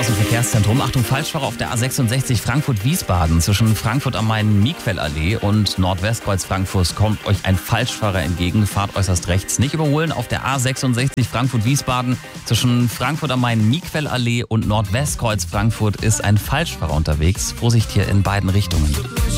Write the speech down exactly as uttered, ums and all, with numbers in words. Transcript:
aus dem Verkehrszentrum. Achtung, Falschfahrer auf der A sechsundsechzig Frankfurt-Wiesbaden. Zwischen Frankfurt am Main Miquellallee und Nordwestkreuz Frankfurt kommt euch ein Falschfahrer entgegen. Fahrt äußerst rechts. Nicht überholen auf der A sechsundsechzig Frankfurt-Wiesbaden. Zwischen Frankfurt am Main Miquellallee und Nordwestkreuz Frankfurt ist ein Falschfahrer unterwegs. Vorsicht hier in beiden Richtungen.